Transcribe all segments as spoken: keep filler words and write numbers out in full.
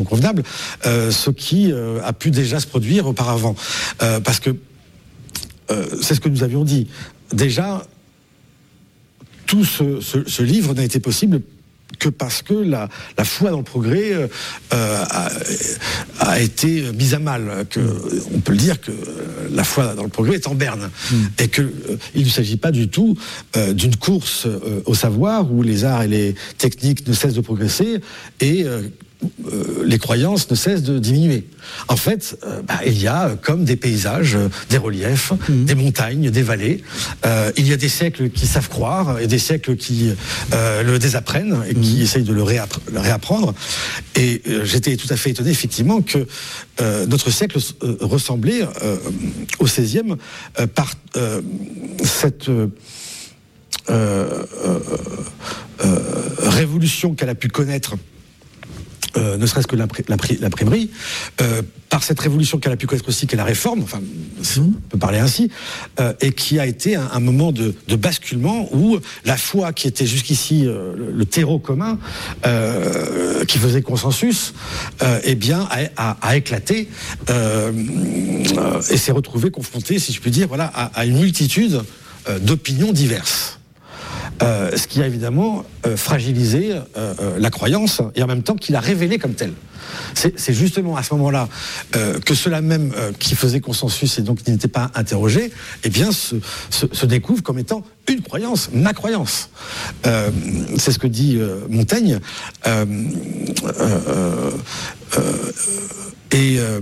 convenable, euh, ce qui euh, a pu déjà se produire auparavant. Euh, parce que euh, c'est ce que nous avions dit. Déjà, tout ce, ce, ce livre n'a été possible que parce que la, la foi dans le progrès euh, a, a été mise à mal. Que, on peut le dire que la foi dans le progrès est en berne. Mm. Et qu'il euh, ne s'agit pas du tout euh, d'une course euh, au savoir où les arts et les techniques ne cessent de progresser et euh, Euh, les croyances ne cessent de diminuer. En fait, euh, bah, il y a comme des paysages, euh, des reliefs, mmh. des montagnes, des vallées. Euh, il y a des siècles qui savent croire et des siècles qui euh, le désapprennent et mmh. qui essayent de le, réappre- le réapprendre. Et euh, j'étais tout à fait étonné, effectivement, que euh, notre siècle euh, ressemblait euh, au seizième euh, par euh, cette euh, euh, euh, révolution qu'elle a pu connaître. Euh, ne serait-ce que l'impr- l'impr- l'imprimerie, euh, par cette révolution qu'elle a pu connaître aussi, qu'est la réforme, enfin, on peut parler ainsi, euh, et qui a été un, un moment de, de basculement où la foi qui était jusqu'ici euh, le, le terreau commun, euh, qui faisait consensus, euh, eh bien, a, a, a éclaté euh, euh, et s'est retrouvé confronté, si je puis dire, voilà, à, à une multitude euh, d'opinions diverses. Euh, ce qui a évidemment euh, fragilisé euh, euh, la croyance et en même temps qui l'a révélée comme telle. C'est, c'est justement à ce moment-là euh, que ceux-là même euh, qui faisaient consensus et donc qui n'étaient pas interrogés, eh bien se, se, se découvrent comme étant une croyance, ma croyance. Euh, c'est ce que dit euh, Montaigne. Euh, euh, euh, et euh,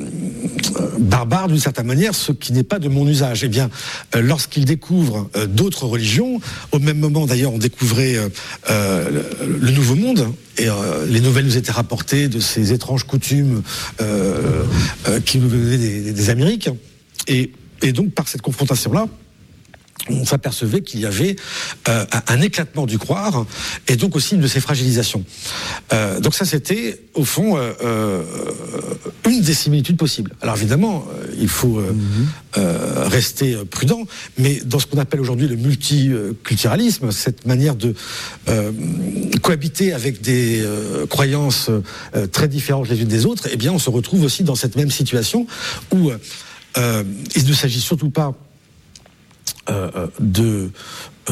barbare d'une certaine manière, ce qui n'est pas de mon usage. Eh bien, euh, lorsqu'il découvre euh, d'autres religions, au même moment d'ailleurs on découvrait euh, euh, le, le Nouveau Monde, et euh, les nouvelles nous étaient rapportées de ces étranges coutumes euh, euh, qui nous venaient des, des Amériques, et, et donc par cette confrontation-là, on s'apercevait qu'il y avait euh, un éclatement du croire et donc aussi une de ces fragilisations. Euh, donc ça, c'était au fond euh, euh, une des similitudes possibles. Alors évidemment, euh, il faut euh, mm-hmm. euh, rester prudent, mais dans ce qu'on appelle aujourd'hui le multiculturalisme, cette manière de euh, cohabiter avec des euh, croyances euh, très différentes les unes des autres, eh bien, on se retrouve aussi dans cette même situation où euh, il ne s'agit surtout pas Euh, de euh,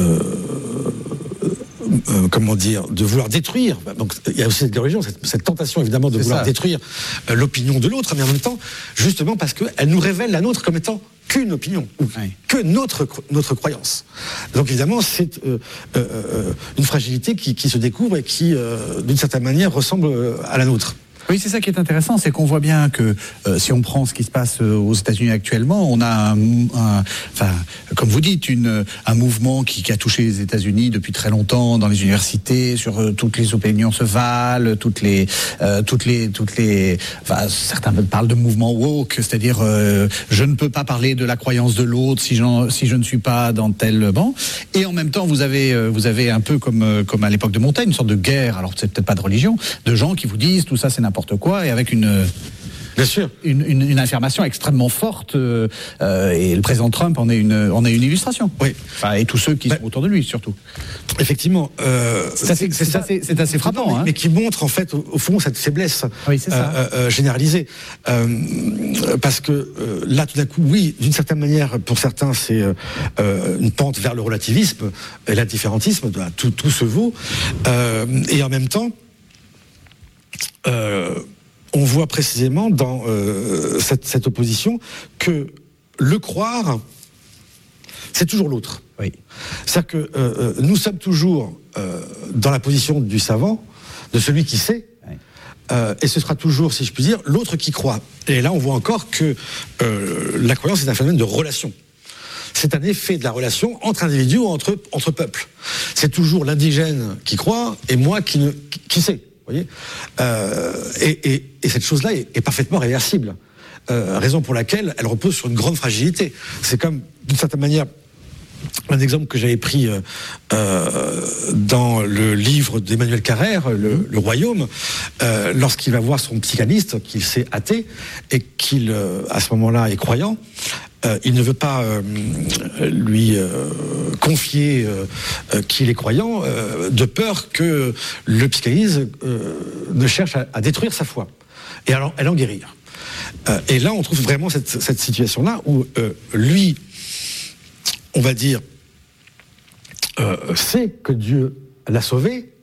euh, comment dire, de vouloir détruire. Donc il y a aussi cette religion, cette, cette tentation évidemment de C'est vouloir ça. détruire euh, l'opinion de l'autre, mais en même temps, justement parce qu'elle nous révèle la nôtre comme étant qu'une opinion, ou oui. que notre notre croyance. Donc évidemment, c'est euh, euh, une fragilité qui, qui se découvre et qui, euh, d'une certaine manière, ressemble à la nôtre. Oui, c'est ça qui est intéressant, c'est qu'on voit bien que euh, si on prend ce qui se passe euh, aux États-Unis actuellement, on a, un, un, enfin, comme vous dites, une, un mouvement qui, qui a touché les États-Unis depuis très longtemps dans les universités, sur euh, toutes les opinions se valent, toutes les, euh, toutes les, toutes les, enfin, certains parlent de mouvement woke, c'est-à-dire euh, je ne peux pas parler de la croyance de l'autre si, j'en, si je ne suis pas dans tel banc. Et en même temps, vous avez, euh, vous avez un peu comme, euh, comme à l'époque de Montaigne, une sorte de guerre. Alors c'est peut-être pas de religion, de gens qui vous disent tout ça c'est n'importe quoi, et avec une, Bien sûr. une, une, une affirmation extrêmement forte, euh, et le président Trump en est une, en est une illustration. Oui. Enfin, et tous ceux qui bah, sont autour de lui, surtout. Effectivement. Euh, c'est, assez, c'est, c'est, assez, c'est assez frappant. Mais, hein. mais qui montre, en fait, au, au fond, cette faiblesse oui, c'est ça. Euh, euh, généralisée. Euh, parce que euh, là, tout d'un coup, oui, d'une certaine manière, pour certains, c'est euh, une pente vers le relativisme et l'indifférentisme, tout, tout se vaut. Euh, et en même temps, Euh, on voit précisément dans euh, cette, cette opposition que le croire, c'est toujours l'autre. Oui. C'est-à-dire que euh, nous sommes toujours euh, dans la position du savant, de celui qui sait, oui. euh, et ce sera toujours, si je puis dire, l'autre qui croit. Et là, on voit encore que euh, la croyance est un phénomène de relation. C'est un effet de la relation entre individus ou entre, entre peuples. C'est toujours l'indigène qui croit et moi qui, ne, qui, qui sais. Vous voyez, euh, et, et, et cette chose-là est, est parfaitement réversible. Euh, raison pour laquelle elle repose sur une grande fragilité. C'est comme, d'une certaine manière, un exemple que j'avais pris euh, euh, dans le livre d'Emmanuel Carrère, Le, le Royaume, euh, lorsqu'il va voir son psychanalyste, qu'il s'est athée et qu'il, euh, à ce moment-là, est croyant. euh, il ne veut pas euh, lui euh, confier euh, qu'il est croyant, euh, de peur que le psychanalyse euh, ne cherche à, à détruire sa foi et à, à l'en guérir. Euh, et là, on trouve vraiment cette, cette situation-là où euh, lui, on va dire, euh, sait que Dieu l'a sauvé,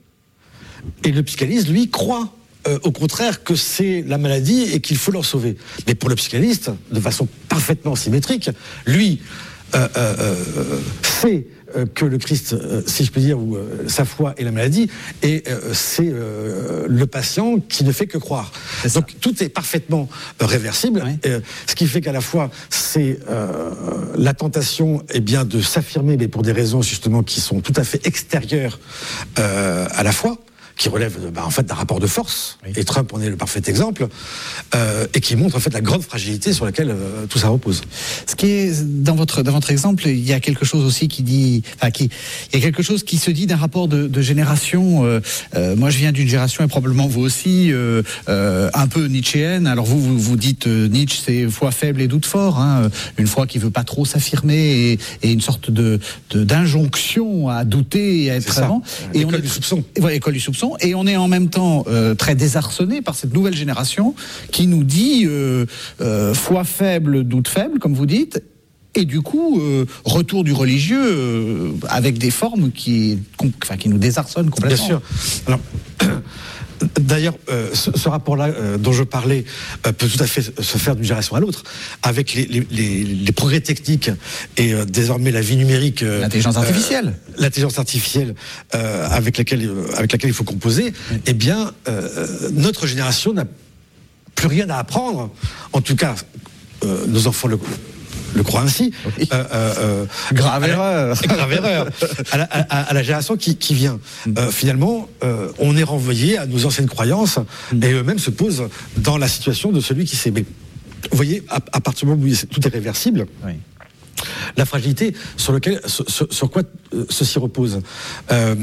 et le psychanalyste, lui, croit euh, au contraire que c'est la maladie et qu'il faut leur sauver. Mais pour le psychanalyste, de façon parfaitement symétrique, lui euh, euh, euh, sait euh, que le Christ, euh, si je peux dire, ou euh, sa foi est la maladie, et euh, c'est euh, le patient qui ne fait que croire. Donc tout est parfaitement euh, réversible, oui. euh, ce qui fait qu'à la fois c'est euh, la tentation, eh bien, de s'affirmer, mais pour des raisons justement qui sont tout à fait extérieures euh, à la foi, qui relève bah, en fait d'un rapport de force, oui. Et Trump en est le parfait exemple, euh, et qui montre en fait la grande fragilité sur laquelle euh, tout ça repose. Ce qui est dans votre dans votre exemple, il y a quelque chose aussi qui dit, enfin qui, il y a quelque chose qui se dit d'un rapport de, de génération. Euh, euh, moi, je viens d'une génération et probablement vous aussi, euh, euh, un peu nietzschéenne. Alors vous vous, vous dites euh, Nietzsche, c'est foi faible et doute fort, hein, une foi qui veut pas trop s'affirmer et, et une sorte de, de d'injonction à douter et à être avant. Et l'école on est, du soupçon. Ouais, école du soupçon. Et on est en même temps euh, très désarçonné par cette nouvelle génération qui nous dit euh, euh, foi faible, doute faible, comme vous dites, et du coup euh, retour du religieux euh, avec des formes qui, enfin, qui nous désarçonnent complètement. Bien sûr. Alors, d'ailleurs, euh, ce, ce rapport-là euh, dont je parlais euh, peut tout à fait se faire d'une génération à l'autre, avec les, les, les, les progrès techniques et euh, désormais la vie numérique, euh, l'intelligence artificielle, euh, l'intelligence artificielle euh, avec laquelle euh, avec laquelle il faut composer. Oui. Eh bien, euh, notre génération n'a plus rien à apprendre. En tout cas, euh, nos enfants le le croient ainsi. Oui. Euh, euh, grave erreur. Grave erreur. À la, à, à la génération qui, qui vient. Mm. Euh, finalement, euh, on est renvoyé à nos anciennes croyances mm. et eux-mêmes se posent dans la situation de celui qui sait. Mais vous voyez, à, à partir du moment où tout est réversible, oui. La fragilité sur, lequel, sur, sur quoi euh, ceci repose. Euh,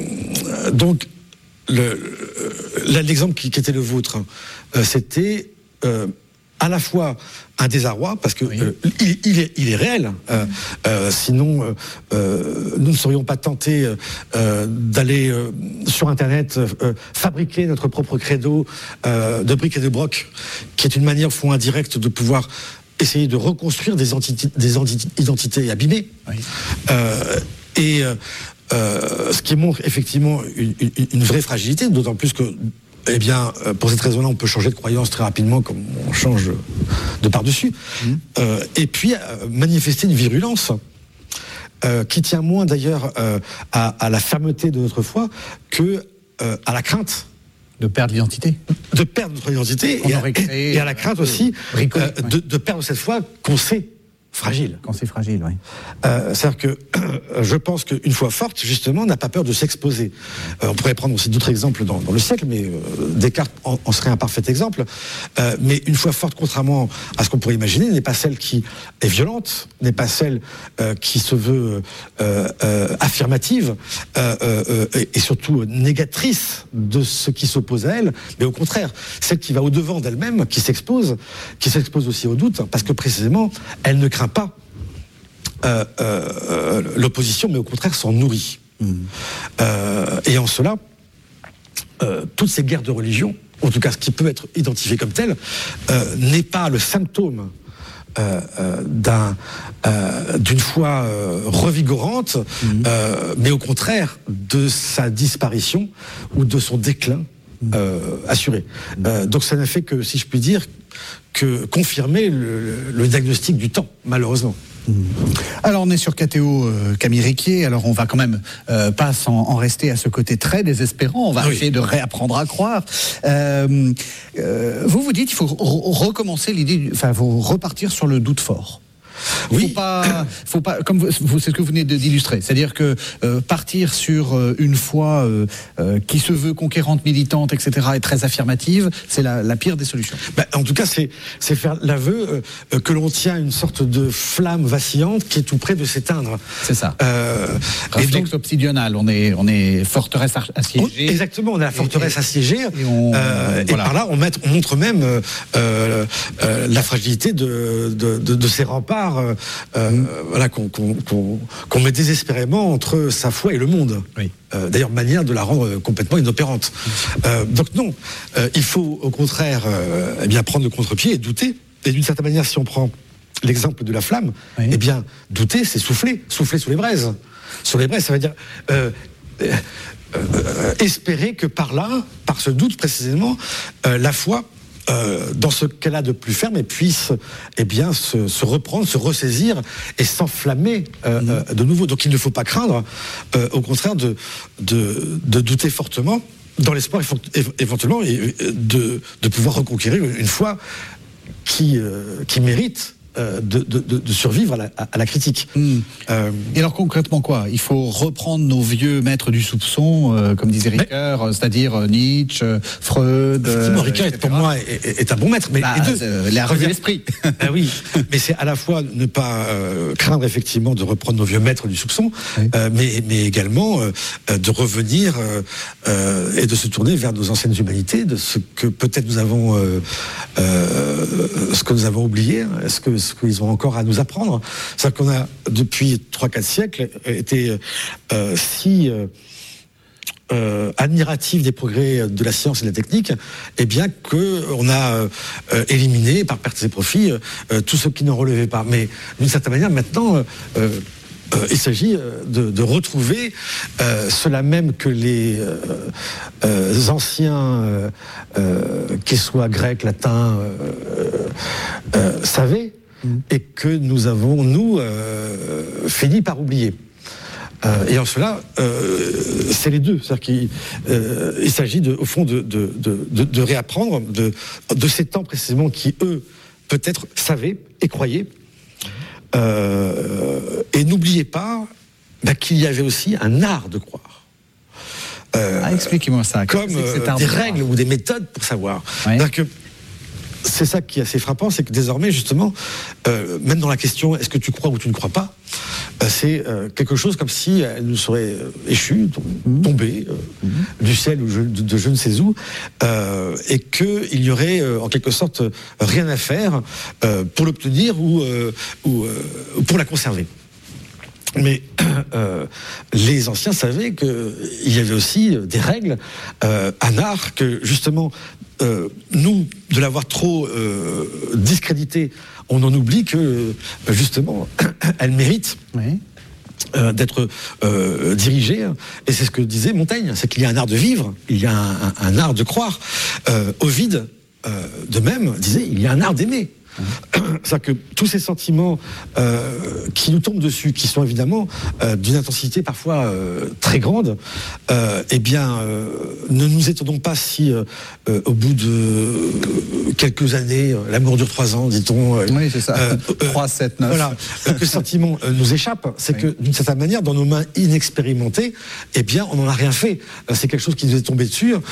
donc, le, le, l'exemple qui, qui était le vôtre, euh, c'était euh, à la fois un désarroi, parce que oui. euh, il, il, est, il est réel. Euh, euh, sinon, euh, nous ne serions pas tentés euh, d'aller euh, sur Internet euh, fabriquer notre propre credo euh, de briques et de broc, qui est une manière, au fond, indirecte de pouvoir essayer de reconstruire des, entités, des identités abîmées. Oui. Euh, et euh, ce qui montre effectivement une, une, une vraie fragilité, d'autant plus que eh bien, pour cette raison-là, on peut changer de croyance très rapidement, comme on change de par-dessus. Mmh. Euh, et puis, euh, manifester une virulence euh, qui tient moins d'ailleurs euh, à, à la fermeté de notre foi que euh, à la crainte. De perdre l'identité. De perdre notre identité et à, créé, et à la crainte euh, aussi bricole, euh, ouais. de, de perdre cette foi qu'on sait fragile. Quand c'est fragile, oui. Euh, c'est-à-dire que euh, je pense qu'une foi forte, justement, n'a pas peur de s'exposer. Euh, on pourrait prendre aussi d'autres exemples dans, dans le siècle, mais euh, Descartes en, en serait un parfait exemple. Euh, mais une foi forte, contrairement à ce qu'on pourrait imaginer, n'est pas celle qui est violente, n'est pas celle euh, qui se veut euh, euh, affirmative euh, euh, et, et surtout négatrice de ce qui s'oppose à elle, mais au contraire, celle qui va au-devant d'elle-même, qui s'expose, qui s'expose aussi au doute, parce que précisément, elle ne craint pas euh, euh, l'opposition, mais au contraire s'en nourrit. Mmh. Euh, et en cela, euh, toutes ces guerres de religion, en tout cas ce qui peut être identifié comme tel, euh, n'est pas le symptôme euh, euh, d'un, euh, d'une foi euh, revigorante, mmh. euh, mais au contraire de sa disparition ou de son déclin euh, assuré. Mmh. Euh, donc ça ne fait que, si je puis dire, que confirmer le, le, le diagnostic du temps, malheureusement. Alors on est sur K T O euh, Camille Riquier, alors on va quand même euh, pas en, en rester à ce côté très désespérant, on va oui. essayer de réapprendre à croire. Euh, euh, vous vous dites il faut re- recommencer l'idée, enfin faut repartir sur le doute fort. Oui. Faut pas, faut pas, comme vous, c'est ce que vous venez d'illustrer, c'est-à-dire que euh, partir sur euh, une foi euh, euh, qui se veut conquérante, militante, et cetera, et très affirmative, c'est la, la pire des solutions. Bah, en tout cas, c'est, c'est faire l'aveu euh, que l'on tient une sorte de flamme vacillante qui est tout près de s'éteindre. C'est ça. Euh, Réflexe donc, obsidional. On est, on est forteresse assiégée. On, exactement, on est la forteresse et, assiégée. Et, on, euh, voilà. Et par là, on, met, on montre même euh, euh, la fragilité de, de, de, de ces remparts. miroir euh, mmh. voilà, qu'on, qu'on, qu'on, qu'on met désespérément entre sa foi et le monde. Oui. Euh, d'ailleurs, manière de la rendre complètement inopérante. Mmh. Euh, donc non, euh, il faut au contraire euh, eh bien, prendre le contre-pied et douter. Et d'une certaine manière, si on prend l'exemple de la flamme, oui. eh bien, douter, c'est souffler, souffler sous les braises. Sur les braises, ça veut dire... Euh, euh, Euh, espérer que par là, par ce doute précisément, euh, la foi, euh, dans ce qu'elle a de plus ferme, puisse eh bien, se, se reprendre, se ressaisir et s'enflammer euh, mmh. euh, de nouveau. Donc il ne faut pas craindre, euh, au contraire, de, de, de douter fortement, dans l'espoir éventuellement de, de pouvoir reconquérir une foi qui, euh, qui mérite De, de, de survivre à la, à la critique. Mmh. Euh, Et alors concrètement quoi ? Il faut reprendre nos vieux maîtres du soupçon, euh, comme disait Ricoeur, mais, c'est-à-dire Nietzsche, Freud. Effectivement, Ricoeur, pour moi, est, est un bon maître. Mais bah, les deux, euh, la revue de l'esprit. Ah oui, mais c'est à la fois ne pas euh, craindre effectivement de reprendre nos vieux maîtres du soupçon, oui. euh, mais, mais également euh, de revenir euh, et de se tourner vers nos anciennes humanités, de ce que peut-être nous avons, euh, euh, ce que nous avce oublié, est-ce que ce qu'ils ont encore à nous apprendre. C'est-à-dire qu'on a, depuis trois quatre siècles, été euh, si euh, euh, admiratif des progrès de la science et de la technique, eh bien qu'on a euh, éliminé, par perte et profit, euh, tout ce qui n'en relevait pas. Mais d'une certaine manière, maintenant... Euh, Euh, il s'agit de, de retrouver euh, cela même que les euh, euh, anciens, euh, euh, qu'ils soient grecs, latins, euh, euh, savaient, mmh. et que nous avons, nous, euh, fini par oublier. Euh, et en cela, euh, c'est les deux. C'est-à-dire qu'il euh, il s'agit, de, au fond, de, de, de, de réapprendre de, de ces temps précisément qui, eux, peut-être savaient et croyaient. Euh, et n'oubliez pas bah, qu'il y avait aussi un art de croire. Euh, ah, expliquez-moi ça. Comme euh, des règles ou des méthodes pour savoir. Oui. Que c'est ça qui est assez frappant, c'est que désormais, justement, euh, même dans la question est-ce que tu crois ou tu ne crois pas, euh, c'est euh, quelque chose comme si elle nous serait échue, tombée, euh, mmh. du ciel ou je, de, de je ne sais où, euh, et qu'il y aurait euh, en quelque sorte rien à faire euh, pour l'obtenir ou, euh, ou euh, pour la conserver. Mais euh, les anciens savaient qu'il y avait aussi des règles, euh, un art que justement, euh, nous, de l'avoir trop euh, discrédité, on en oublie que justement, elle mérite. Oui. Euh, d'être euh, dirigée, et c'est ce que disait Montaigne, c'est qu'il y a un art de vivre, il y a un, un, un art de croire. Euh, Ovide, euh, de même, disait il y a un art d'aimer. C'est-à-dire que tous ces sentiments euh, qui nous tombent dessus, qui sont évidemment euh, d'une intensité parfois euh, très grande, euh, eh bien, euh, ne nous étonnons pas si, euh, euh, au bout de euh, quelques années, euh, l'amour dure trois ans, dit-on. Euh, oui, c'est ça. Euh, trois, sept, neuf. Voilà, euh, que ce sentiment euh, nous échappe. C'est oui. que, d'une certaine manière, dans nos mains inexpérimentées, eh bien, on n'en a rien fait. Euh, c'est quelque chose qui nous est tombé dessus, euh,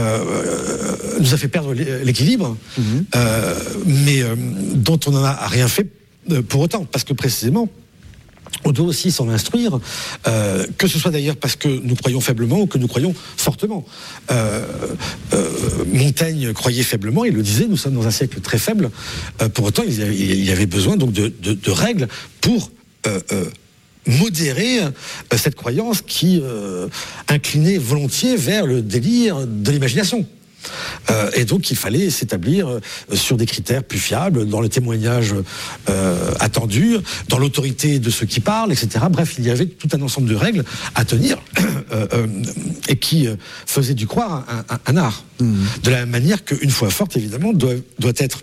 euh, nous a fait perdre l'équilibre, mm-hmm. euh, mais euh, dont on n'en a rien fait pour autant, parce que précisément, on doit aussi s'en instruire, euh, que ce soit d'ailleurs parce que nous croyons faiblement ou que nous croyons fortement. Euh, euh, Montaigne croyait faiblement, il le disait, nous sommes dans un siècle très faible, euh, pour autant il y avait, il y avait besoin donc de, de, de règles pour euh, euh, modérer euh, cette croyance qui euh, inclinait volontiers vers le délire de l'imagination. Euh, et donc il fallait s'établir euh, sur des critères plus fiables, dans le témoignage euh, attendu, dans l'autorité de ceux qui parlent, et cetera. Bref, il y avait tout un ensemble de règles à tenir euh, euh, et qui euh, faisaient du croire un, un, un art. Mmh. De la même manière qu'une foi forte, évidemment, doit, doit être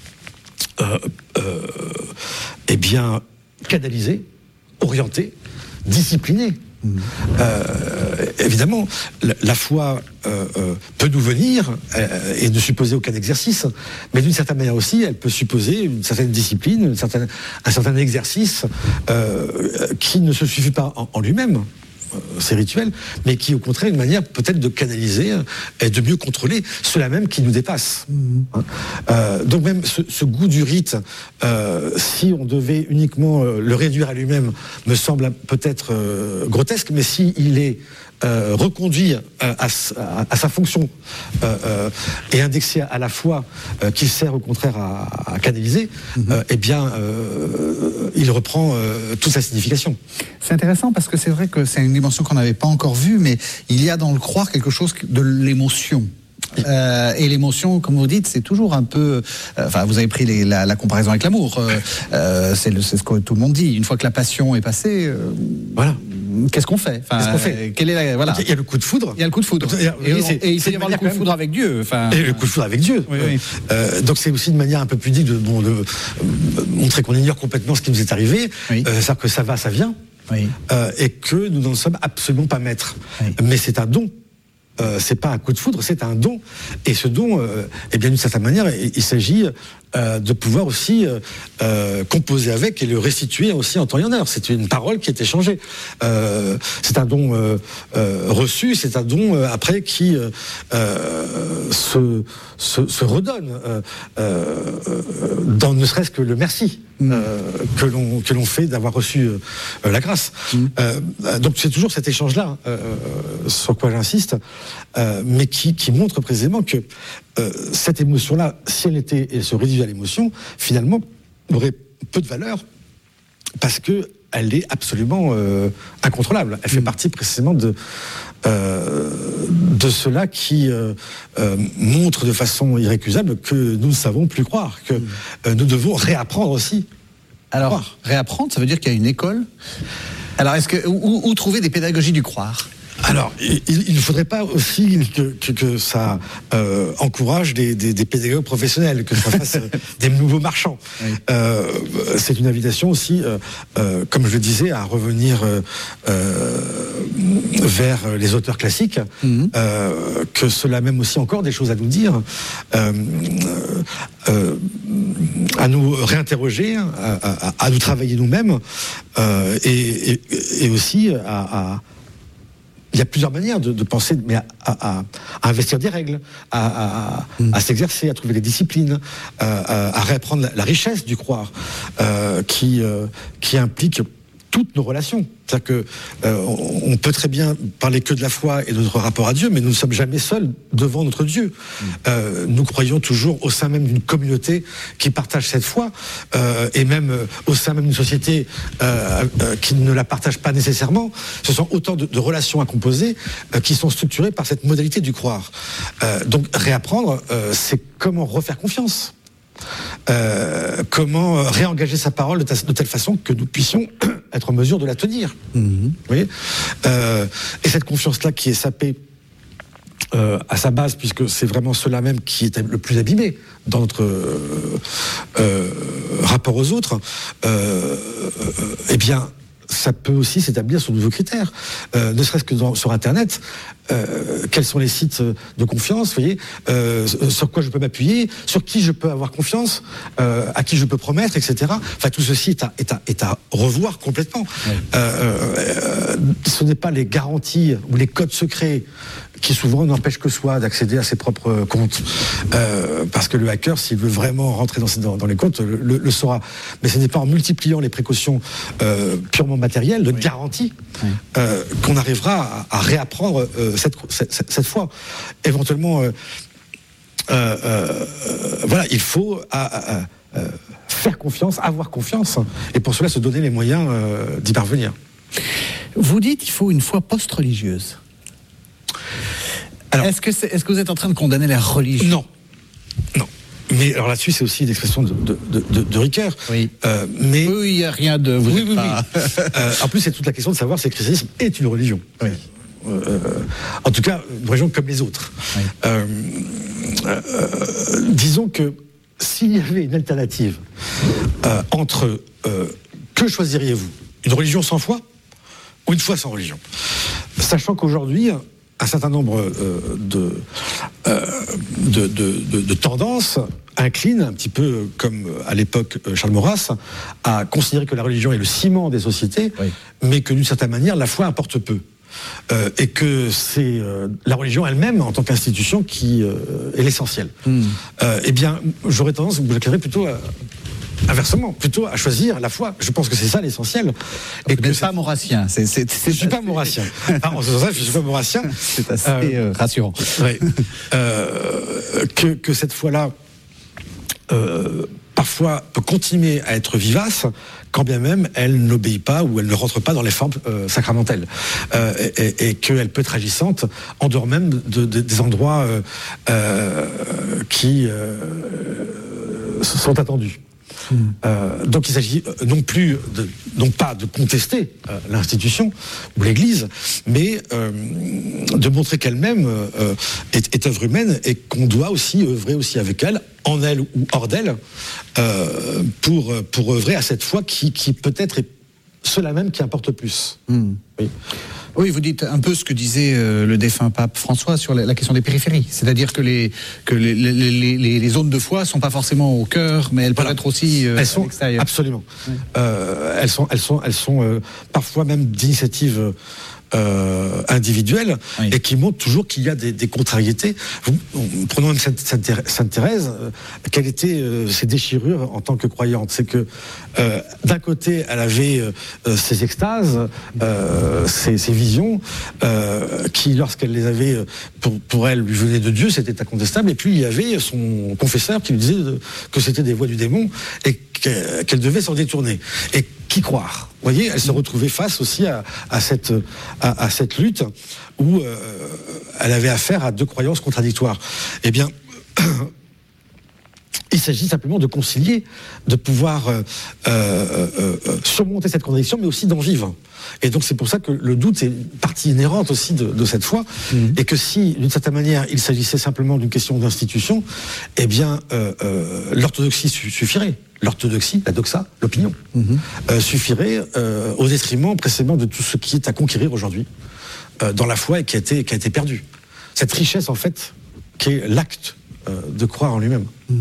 euh, euh, eh bien, canalisée, orientée, disciplinée. Mmh. Euh, évidemment, la, la foi euh, euh, peut nous venir euh, et ne supposer aucun exercice, mais d'une certaine manière aussi, elle peut supposer une certaine discipline, une certaine, un certain exercice euh, qui ne se suffit pas en, en lui-même. Ces rituels, mais qui au contraire une manière peut-être de canaliser et de mieux contrôler ceux-là même qui nous dépassent. Mmh. Euh, donc même ce, ce goût du rite, euh, si on devait uniquement euh, le réduire à lui-même, me semble peut-être euh, grotesque, mais si il est euh, reconduit euh, à, à, à sa fonction euh, euh, et indexé à la fois euh, qu'il sert au contraire à, à canaliser, mm-hmm. euh, eh bien, euh, il reprend euh, toute sa signification. C'est intéressant parce que c'est vrai que c'est une dimension qu'on n'avait pas encore vue, mais il y a dans le croire quelque chose de l'émotion. Euh, et l'émotion, comme vous dites, c'est toujours un peu. Euh, enfin, vous avez pris les, la, la comparaison avec l'amour. Euh, euh, c'est, le, c'est ce que tout le monde dit. Une fois que la passion est passée, euh, voilà. Qu'est-ce qu'on fait enfin, Qu'est-ce qu'on fait quelle est la, voilà. Il y a le coup de foudre. Il y a le coup de foudre. Il y a, et, oui, on, et il peut y avoir le coup de foudre avec Dieu. Enfin, et le coup de foudre avec Dieu. Oui, oui. Euh, donc c'est aussi une manière un peu pudique de, bon, de euh, montrer qu'on ignore complètement ce qui nous est arrivé. Oui. Euh, c'est-à-dire que ça va, ça vient. Oui. Euh, et que nous n'en sommes absolument pas maîtres. Oui. Mais c'est un don. Euh, c'est pas un coup de foudre, c'est un don. Et ce don, euh, eh bien d'une certaine manière, il, il s'agit euh, de pouvoir aussi euh, euh, composer avec et le restituer aussi en temps et en heure. C'est une parole qui est échangée. Euh, c'est un don euh, euh, reçu, c'est un don euh, après qui euh, euh, se, se, se redonne euh, euh, dans ne serait-ce que le merci. Euh, que l'on que l'on fait d'avoir reçu euh, la grâce. Mmh. Euh, donc c'est toujours cet échange-là euh, sur quoi j'insiste, euh, mais qui qui montre précisément que euh, cette émotion-là, si elle était et se réduisait à l'émotion, finalement aurait peu de valeur parce que elle est absolument euh, incontrôlable. Elle fait mmh. partie précisément de Euh, de cela qui euh, euh, montre de façon irrécusable que nous ne savons plus croire, que euh, nous devons réapprendre aussi. Alors, croire. Réapprendre, ça veut dire qu'il y a une école. Alors, est-ce que où, où trouver des pédagogies du croire ? Alors, il ne faudrait pas aussi que, que, que ça euh, encourage des, des, des pédagogues professionnels, que ça fasse des nouveaux marchands. Oui. Euh, c'est une invitation aussi, euh, euh, comme je le disais, à revenir euh, euh, vers les auteurs classiques, mm-hmm. euh, que cela a même aussi encore des choses à nous dire, euh, euh, à nous réinterroger, à, à, à nous travailler nous-mêmes, euh, et, et, et aussi à... à il y a plusieurs manières de, de penser, mais à, à, à investir des règles, à, à, mmh. à s'exercer, à trouver des disciplines, à, à réapprendre la, la richesse du croire, euh, qui, euh, qui implique toutes nos relations. C'est-à-dire que euh, on peut très bien parler que de la foi et de notre rapport à Dieu, mais nous ne sommes jamais seuls devant notre Dieu. Mmh. Euh, nous croyons toujours au sein même d'une communauté qui partage cette foi, euh, et même euh, au sein même d'une société euh, euh, qui ne la partage pas nécessairement. Ce sont autant de, de relations à composer euh, qui sont structurées par cette modalité du croire. Euh, donc réapprendre, euh, c'est comment refaire confiance. Euh, comment réengager sa parole de, ta, de telle façon que nous puissions être en mesure de la tenir. Mmh. Vous voyez euh, et cette confiance-là qui est sapée euh, à sa base, puisque c'est vraiment cela même qui est le plus abîmé dans notre euh, euh, rapport aux autres, euh, euh, eh bien, ça peut aussi s'établir sur de nouveaux critères, euh, ne serait-ce que dans, sur Internet. Euh, quels sont les sites de confiance, vous voyez, euh, sur quoi je peux m'appuyer, sur qui je peux avoir confiance, euh, à qui je peux promettre, et cetera. Enfin, tout ceci est à, est à, est à revoir complètement. Oui. Euh, euh, ce n'est pas les garanties ou les codes secrets qui souvent n'empêchent que soi d'accéder à ses propres comptes. Euh, parce que le hacker, s'il veut vraiment rentrer dans, dans, dans les comptes, le, le saura. Mais ce n'est pas en multipliant les précautions euh, purement matérielles, de oui. garantie, oui. Euh, qu'on arrivera à, à réapprendre euh, cette, cette, cette fois. Éventuellement, euh, euh, euh, voilà, il faut à, à, à faire confiance, avoir confiance, et pour cela se donner les moyens euh, d'y parvenir. Vous dites qu'il faut une foi post-religieuse. Alors, est-ce que, c'est, est-ce que vous êtes en train de condamner la religion ? Non. Non. Mais alors là-dessus, c'est aussi une expression de, de, de, de, de Ricoeur. Oui. Euh, mais oui, il n'y a rien de... Vous oui, oui, pas... oui. euh, en plus, c'est toute la question de savoir si le christianisme est une religion. Oui. Euh, en tout cas, une religion comme les autres. Oui. Euh, euh, disons que s'il y avait une alternative euh, entre euh, que choisiriez-vous ? Une religion sans foi ou une foi sans religion ? Sachant qu'aujourd'hui, un certain nombre euh, de, euh, de, de, de, de tendances inclinent, un petit peu comme à l'époque Charles Maurras, à considérer que la religion est le ciment des sociétés, oui. mais que d'une certaine manière, la foi importe peu. Euh, et que c'est euh, la religion elle-même, en tant qu'institution, qui euh, est l'essentiel. Mm. Euh, eh bien, j'aurais tendance, vous l'éclairez plutôt à, inversement, plutôt à choisir la foi. Je pense que c'est ça l'essentiel. Et que pas maurassien. C'est, c'est, c'est je suis pas maurassien. Ah, en ce sens-là, je suis pas maurassien. C'est assez euh, rassurant. Ouais. Euh, que, que cette foi-là, euh, parfois, peut continuer à être vivace, quand bien même elle n'obéit pas ou elle ne rentre pas dans les formes euh, sacramentelles. Euh, et, et, et qu'elle peut être agissante en dehors même de, de, des endroits euh, euh, qui euh, sont attendus. Mmh. Euh, donc il s'agit non plus, de, non pas de contester euh, l'institution ou l'Église, mais euh, de montrer qu'elle-même euh, est, est œuvre humaine et qu'on doit aussi œuvrer aussi avec elle, en elle ou hors d'elle, euh, pour, pour œuvrer à cette foi qui, qui peut-être est cela même qui importe plus. Mmh. Oui. Oui, vous dites un peu ce que disait euh, le défunt pape François sur la, la question des périphéries. C'est-à-dire que les que les, les, les, les zones de foi sont pas forcément au cœur, mais elles voilà. peuvent être aussi euh, elles sont, à l'extérieur. Absolument. Oui. Euh, elles sont elles sont elles sont euh, parfois même d'initiative Euh, individuelle, oui. Et qui montre toujours qu'il y a des, des contrariétés. Vous, prenons même Sainte, Sainte, Sainte Thérèse, euh, quelles étaient euh, ses déchirures en tant que croyante. C'est que euh, d'un côté, elle avait euh, ses extases, euh, ses, ses visions, euh, qui, lorsqu'elle les avait, pour, pour elle, lui venaient de Dieu, c'était incontestable. Et puis il y avait son confesseur qui lui disait que c'était des voix du démon et qu'elle devait s'en détourner. Et qui croire ? Vous voyez, elle se retrouvait face aussi à, à, cette, à, à cette lutte où euh, elle avait affaire à deux croyances contradictoires. Eh bien, il s'agit simplement de concilier, de pouvoir euh, euh, euh, surmonter cette contradiction, mais aussi d'en vivre. Et donc c'est pour ça que le doute est une partie inhérente aussi de, de cette foi, mmh. Et que si, d'une certaine manière, il s'agissait simplement d'une question d'institution, eh bien, euh, euh, l'orthodoxie suffirait. L'orthodoxie, la doxa, l'opinion, mmh. euh, suffirait euh, au détriment précisément de tout ce qui est à conquérir aujourd'hui euh, dans la foi et qui a été, qui a été perdu. Cette richesse, en fait, qui est l'acte euh, de croire en lui-même. Mmh.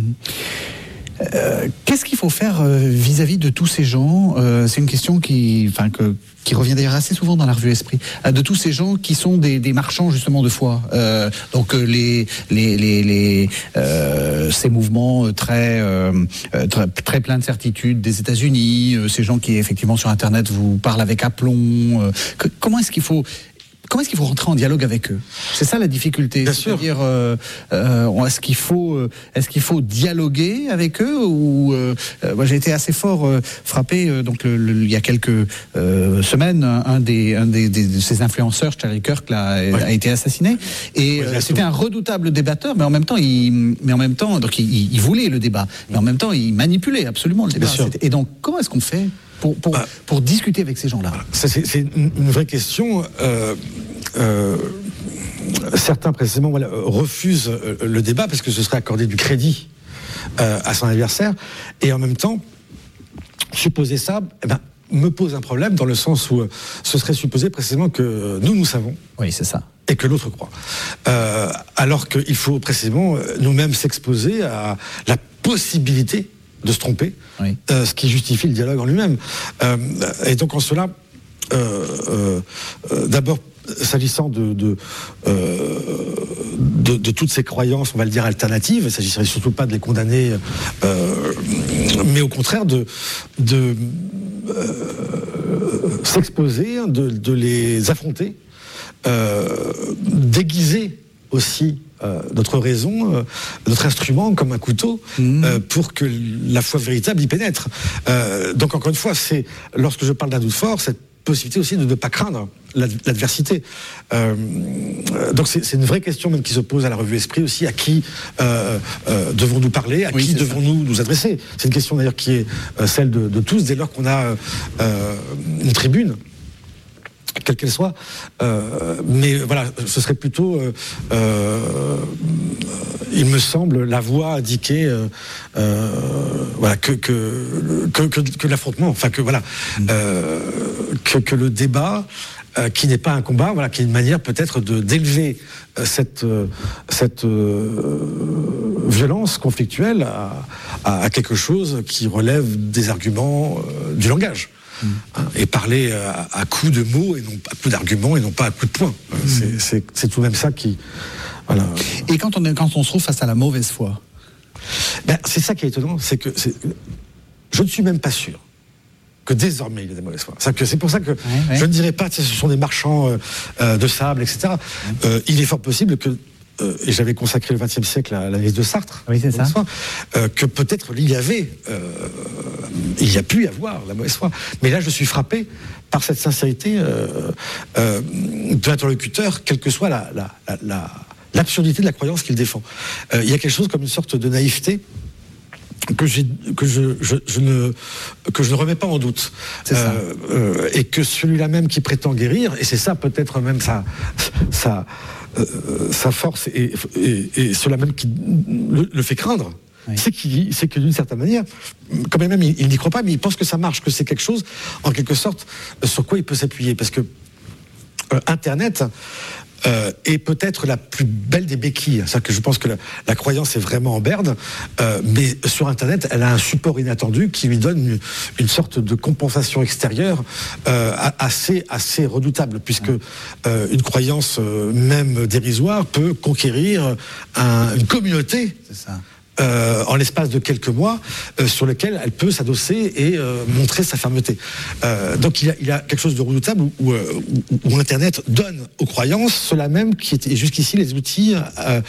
Euh, qu'est-ce qu'il faut faire euh, vis-à-vis de tous ces gens euh, C'est une question qui, enfin, que, qui revient d'ailleurs assez souvent dans la revue Esprit. Euh, de tous ces gens qui sont des, des marchands justement de foi. Euh, donc euh, les, les, les, les euh, ces mouvements très, euh, très, très pleins de certitudes des États-Unis, euh, ces gens qui effectivement sur Internet vous parlent avec aplomb. Euh, que, comment est-ce qu'il faut Comment est-ce qu'il faut rentrer en dialogue avec eux ? C'est ça la difficulté. Bien C'est-à-dire, euh, euh, est-ce qu'il faut, euh, est-ce qu'il faut dialoguer avec eux ou euh, euh, moi j'ai été assez fort euh, frappé. Euh, donc le, le, il y a quelques euh, semaines, un des, un des, des de ces influenceurs, Charlie Kirk, là, oui. a été assassiné. Et oui, euh, c'était un redoutable débatteur, mais en même temps, il, mais en même temps, donc il, il voulait le débat, mais en même temps, il manipulait absolument le débat. Et donc, comment est-ce qu'on fait ? Pour, pour, ah. pour discuter avec ces gens-là. Ça, c'est, c'est une, une vraie question. Euh, euh, certains, précisément, voilà, refusent euh, le débat parce que ce serait accorder du crédit euh, à son adversaire. Et en même temps, supposer ça eh ben, me pose un problème dans le sens où euh, ce serait supposé précisément que nous, nous savons. Oui, c'est ça. Et que l'autre croit. Euh, alors qu'il faut précisément nous-mêmes s'exposer à la possibilité de se tromper, oui. euh, ce qui justifie le dialogue en lui-même. Euh, et donc en cela, euh, euh, euh, d'abord, s'agissant de, de, euh, de, de toutes ces croyances, on va le dire, alternatives, il ne s'agirait surtout pas de les condamner, euh, mais au contraire de, de euh, s'exposer, de, de les affronter, euh, déguiser aussi Euh, notre raison, euh, notre instrument comme un couteau, mmh. euh, pour que la foi véritable y pénètre. Euh, donc encore une fois, c'est lorsque je parle d'un doute fort, cette possibilité aussi de ne pas craindre l'adversité. Euh, donc c'est, c'est une vraie question même qui se pose à la revue Esprit aussi, à qui euh, euh, devons-nous parler, à oui, qui devons-nous nous adresser. C'est une question d'ailleurs qui est euh, celle de, de tous, dès lors qu'on a euh, une tribune, quelle qu'elle soit, euh, mais voilà, ce serait plutôt, euh, euh, il me semble, la voie indiquée, euh, euh, voilà, que que, que que que l'affrontement, enfin que voilà, euh, que que le débat, euh, qui n'est pas un combat, voilà, qui est une manière peut-être de d'élever cette euh, cette euh, violence conflictuelle à, à, à quelque chose qui relève des arguments euh, du langage. Mmh. Et parler à, à coups de mots et non à coups d'arguments et non pas à coups de poing. Mmh. C'est, c'est, c'est tout de même ça qui. Voilà. Et quand on, est, quand on se trouve face à la mauvaise foi, ben, c'est ça qui est étonnant, c'est que c'est, je je ne suis même pas sûr que désormais il y a des mauvaises foi. C'est, que c'est pour ça que ouais, ouais. je ne dirais pas que ce sont des marchands euh, euh, de sable, et cetera. Ouais. Euh, il est fort possible que, euh, et j'avais consacré le vingtième siècle à l'analyse de Sartre, oui, c'est ça. Foi, euh, que peut-être il y avait, euh, il y a pu y avoir la mauvaise foi. Mais là, je suis frappé par cette sincérité euh, euh, de l'interlocuteur, quelle que soit la, la, la, la, l'absurdité de la croyance qu'il défend. Euh, il y a quelque chose comme une sorte de naïveté que, j'ai, que, je, je, je ne, que je ne remets pas en doute. C'est ça. Euh, euh, et que celui-là même qui prétend guérir, et c'est ça peut-être même sa, sa, euh, sa force, et, et, et cela même qui le, le fait craindre, oui. c'est, qu'il, c'est que d'une certaine manière, quand même il, il n'y croit pas, mais il pense que ça marche, que c'est quelque chose, en quelque sorte, sur quoi il peut s'appuyer. Parce que euh, Internet... Euh, est peut-être la plus belle des béquilles. C'est-à-dire que je pense que la, la croyance est vraiment en berne, euh, mais sur Internet, elle a un support inattendu qui lui donne une, une sorte de compensation extérieure euh, assez, assez redoutable, puisque euh, une croyance, euh, même dérisoire, peut conquérir un, une communauté. C'est ça. Euh, en l'espace de quelques mois, euh, sur lequel elle peut s'adosser et euh, montrer sa fermeté. Euh, donc il y, a, il y a quelque chose de redoutable où, où, où, où Internet donne aux croyances cela même qui était jusqu'ici les outils euh,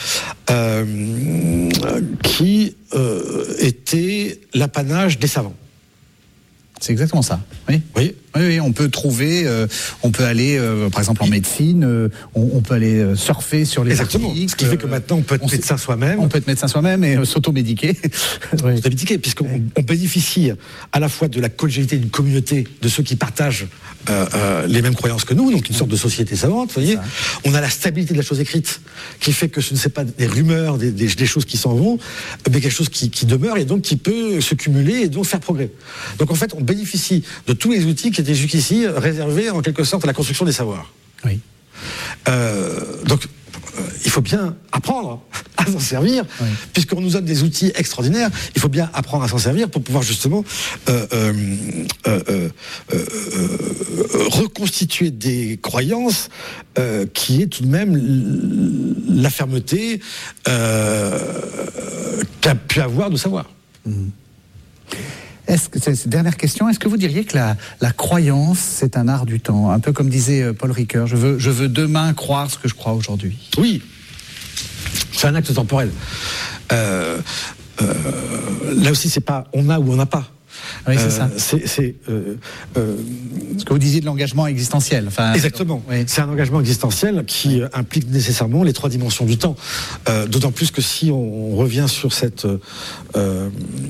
euh, qui euh, étaient l'apanage des savants. C'est exactement ça. Oui. Oui. Oui, oui, on peut trouver, euh, on peut aller, euh, par exemple en médecine, euh, on, on peut aller euh, surfer sur les Exactement. articles. Ce qui fait que maintenant on peut être on médecin soi-même. On peut être médecin soi-même et euh, s'automédiquer. Oui. S'automédiquer, puisqu'on oui. on bénéficie à la fois de la collégialité d'une communauté de ceux qui partagent euh, euh, les mêmes croyances que nous, donc une sorte de société savante. Vous voyez, on a la stabilité de la chose écrite, qui fait que ce ne sont pas des rumeurs, des, des, des choses qui s'en vont, mais quelque chose qui, qui demeure et donc qui peut se cumuler et donc faire progrès. Donc en fait, on bénéficie de tous les outils qui étaient jusqu'ici réservés en quelque sorte à la construction des savoirs. Oui. Euh, donc, euh, il faut bien apprendre à s'en servir, oui. puisqu'on nous donne des outils extraordinaires. Il faut bien apprendre à s'en servir pour pouvoir justement euh, euh, euh, euh, euh, reconstituer des croyances euh, qui est tout de même la fermeté euh, qu'a pu avoir de savoir. Mmh. Est-ce que, c'est, dernière question, est-ce que vous diriez que la, la croyance, c'est un art du temps? Un peu comme disait Paul Ricoeur, je veux, je veux demain croire ce que je crois aujourd'hui. Oui, c'est un acte temporel. Euh, euh, là aussi, c'est pas on a ou on n'a pas. Oui, c'est euh, ça. C'est, c'est, euh, euh, ce que vous disiez de l'engagement existentiel. Enfin, exactement. Oui. C'est un engagement existentiel qui oui. implique nécessairement les trois dimensions du temps. Euh, d'autant plus que si on, on revient sur cette euh, euh,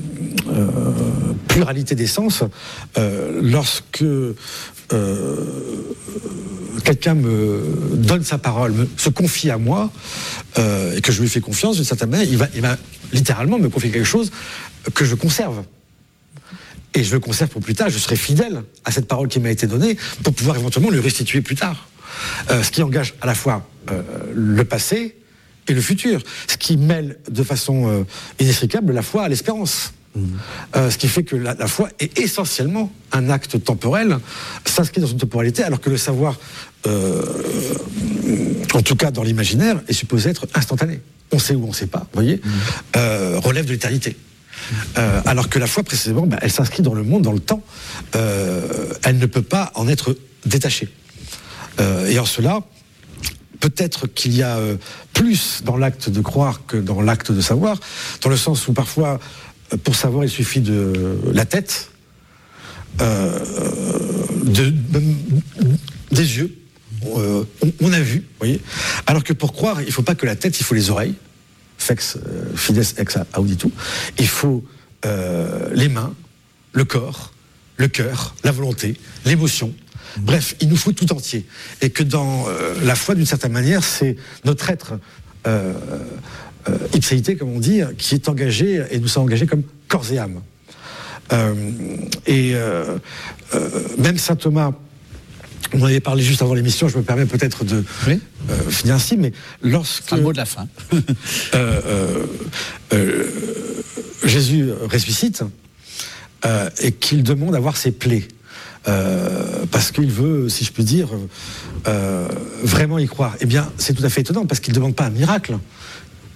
pluralité des sens, euh, lorsque euh, quelqu'un me donne sa parole, me, se confie à moi, euh, et que je lui fais confiance d'une certaine manière, il va, il va littéralement me confier quelque chose que je conserve. Et je le conserve pour plus tard, je serai fidèle à cette parole qui m'a été donnée pour pouvoir éventuellement le restituer plus tard. Euh, ce qui engage à la fois euh, le passé et le futur. Ce qui mêle de façon euh, inextricable la foi à l'espérance. Mmh. Euh, ce qui fait que la, la foi est essentiellement un acte temporel, s'inscrit dans une temporalité, alors que le savoir, euh, en tout cas dans l'imaginaire, est supposé être instantané. On sait ou on ne sait pas, vous voyez, mmh. euh, relève de l'éternité. Euh, alors que la foi, précisément, bah, elle s'inscrit dans le monde, dans le temps. Euh, elle ne peut pas en être détachée. Euh, et en cela, peut-être qu'il y a euh, plus dans l'acte de croire que dans l'acte de savoir, dans le sens où parfois, pour savoir, il suffit de la tête, euh, de, de, des yeux. Euh, on, on a vu, vous voyez. Alors que pour croire, il ne faut pas que la tête, il faut les oreilles. Fex euh, fides ex auditu. Il faut euh, les mains, le corps, le cœur, la volonté, l'émotion. Mmh. Bref, il nous faut tout entier. Et que dans euh, la foi, d'une certaine manière, c'est notre être euh, euh, ipséité, comme on dit, qui est engagé, et nous sommes engagés comme corps et âme. Euh, et euh, euh, même saint Thomas, on en avait parlé juste avant l'émission, je me permets peut-être de oui. euh, finir ainsi, mais lorsque... Un mot de la fin. euh, euh, euh, Jésus ressuscite euh, et qu'il demande à voir ses plaies. Euh, parce qu'il veut, si je puis dire, euh, vraiment y croire. Eh bien, c'est tout à fait étonnant, parce qu'il ne demande pas un miracle.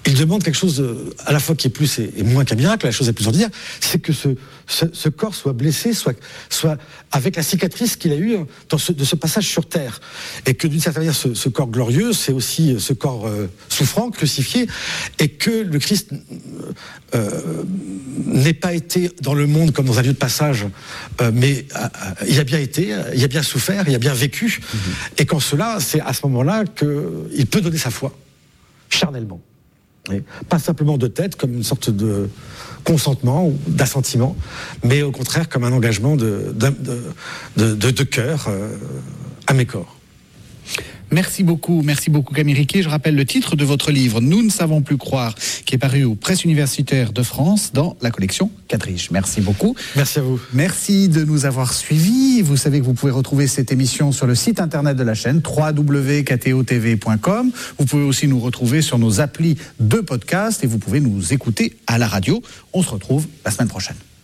il demande quelque chose de, à la fois qui est plus et, et moins qu'un miracle. La chose la plus ordinaire, c'est que ce, ce, ce corps soit blessé, soit, soit avec la cicatrice qu'il a eue dans ce, de ce passage sur terre, et que d'une certaine manière, ce, ce corps glorieux, c'est aussi ce corps euh, souffrant, crucifié, et que le Christ euh, n'ait pas été dans le monde comme dans un lieu de passage, euh, mais euh, il a bien été, il a bien souffert, il a bien vécu, mmh. et qu'en cela, c'est à ce moment-là qu'il peut donner sa foi, charnellement. Et pas simplement de tête, comme une sorte de consentement ou d'assentiment, mais au contraire comme un engagement de, de, de, de, de cœur euh, à mes corps. Merci beaucoup, merci beaucoup Camille Riquet. Je rappelle le titre de votre livre, Nous ne savons plus croire, qui est paru aux Presses universitaires de France dans la collection Quadriche. Merci beaucoup. Merci à vous. Merci de nous avoir suivis. Vous savez que vous pouvez retrouver cette émission sur le site internet de la chaîne w w w point k t o t v point com. Vous pouvez aussi nous retrouver sur nos applis de podcast et vous pouvez nous écouter à la radio. On se retrouve la semaine prochaine.